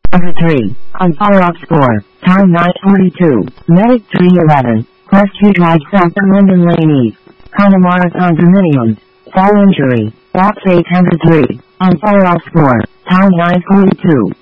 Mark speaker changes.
Speaker 1: Number 3. On follow-up score. Time 9:42. Medic 311. Rescue Drive South and Linden Lane East. Connemara condominiums. Fall injury. Box 803. On follow-up score. Time 9:42.